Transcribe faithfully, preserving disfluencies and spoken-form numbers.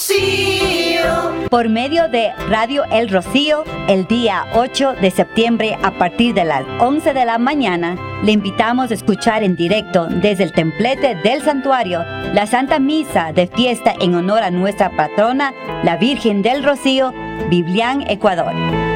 Rocío. Por medio de Radio El Rocío, el día ocho de septiembre a partir de las once de la mañana, le invitamos a escuchar en directo desde el templete del santuario la Santa Misa de fiesta en honor a nuestra patrona, la Virgen del Rocío, Biblián, Ecuador.